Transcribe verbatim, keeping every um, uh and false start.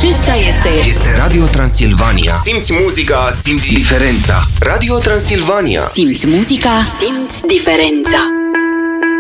Acesta este Este Radio Transilvania. Simți muzica, simți diferența. Radio Transilvania. Simți muzica, simți diferența.